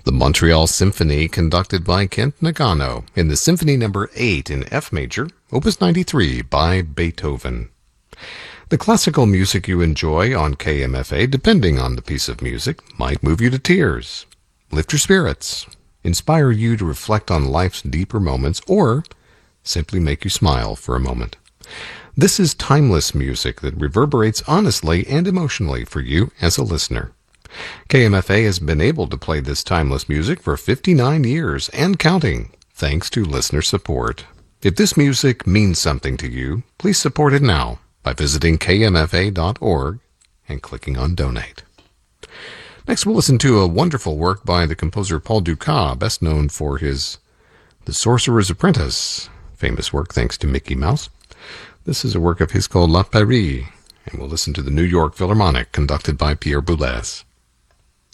The Montreal Symphony, conducted by Kent Nagano, in the Symphony No. 8 in F major, Opus 93 by Beethoven. The classical music you enjoy on KMFA, depending on the piece of music, might move you to tears, lift your spirits, inspire you to reflect on life's deeper moments, or simply make you smile for a moment. This is timeless music that reverberates honestly and emotionally for you as a listener. KMFA has been able to play this timeless music for 59 years and counting, thanks to listener support. If this music means something to you, please support it now by visiting kmfa.org and clicking on Donate. Next, we'll listen to a wonderful work by the composer Paul Dukas, best known for his The Sorcerer's Apprentice, famous work thanks to Mickey Mouse. This is a work of his called La Paris, and we'll listen to the New York Philharmonic, conducted by Pierre Boulez.